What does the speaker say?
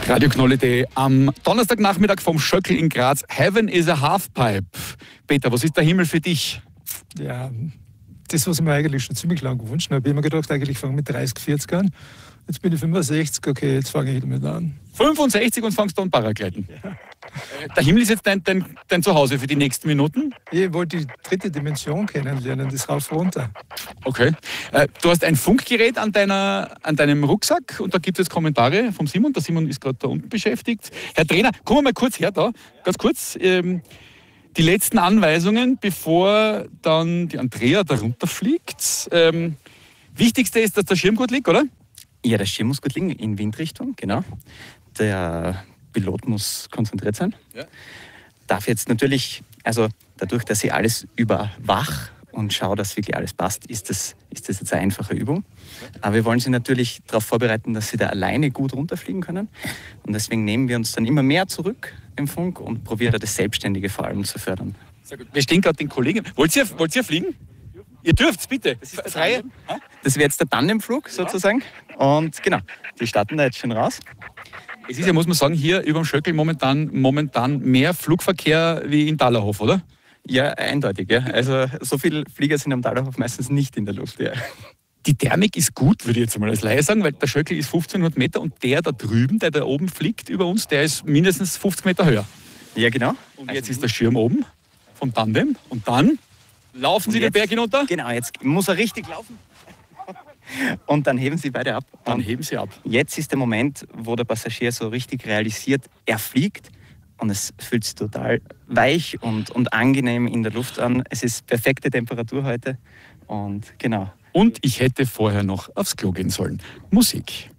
Radio Knolle.de am Donnerstagnachmittag vom Schöckl in Graz. Heaven is a Halfpipe. Peter, was ist der Himmel für dich? Ja, das, was ich mir eigentlich schon ziemlich lange gewünscht habe. Ich habe mir gedacht, eigentlich fange mit 30, 40 an. Jetzt bin ich 65, okay, jetzt fange ich damit an. 65 und fangst du an Paragleiten? Ja. Der Himmel ist jetzt dein Zuhause für die nächsten Minuten? Ich wollte die dritte Dimension kennenlernen, das rauf runter. Okay. Du hast ein Funkgerät an deinem Rucksack und da gibt es Kommentare vom Simon. Der Simon ist gerade da unten beschäftigt. Herr Trainer, kommen wir mal kurz her da, ganz kurz. Die letzten Anweisungen, bevor dann die Andrea da runterfliegt. Wichtigste ist, dass der Schirm gut liegt, oder? Ja, der Schirm muss gut liegen, in Windrichtung, genau. Der Pilot muss konzentriert sein. Ja. Darf jetzt natürlich, also dadurch, dass ich alles überwach und schaue, dass wirklich alles passt, ist das jetzt eine einfache Übung. Aber wir wollen sie natürlich darauf vorbereiten, dass sie da alleine gut runterfliegen können. Und deswegen nehmen wir uns dann immer mehr zurück im Funk und probieren das Selbstständige vor allem zu fördern. Sehr gut. Wir stehen gerade den Kollegen. Wollt ihr fliegen? Ihr dürft's, bitte. Freie. Das wäre jetzt der Tandemflug sozusagen. Und genau, die starten da jetzt schon raus. Es ist ja, muss man sagen, hier über dem Schöckl momentan mehr Flugverkehr wie in Dalerhof, oder? Ja, eindeutig. Ja. Also so viele Flieger sind am Dalerhof meistens nicht in der Luft. Ja. Die Thermik ist gut, würde ich jetzt mal als Laie sagen, weil der Schöckl ist 1500 Meter und der da drüben, der da oben fliegt über uns, der ist mindestens 50 Meter höher. Ja, genau. Und jetzt ist der Schirm oben vom Tandem und dann laufen Sie den Berg hinunter? Genau, jetzt muss er richtig laufen. Und dann heben Sie beide ab. Dann heben Sie ab. Jetzt ist der Moment, wo der Passagier so richtig realisiert, er fliegt und es fühlt sich total weich und angenehm in der Luft an. Es ist perfekte Temperatur heute und genau. Und ich hätte vorher noch aufs Klo gehen sollen. Musik.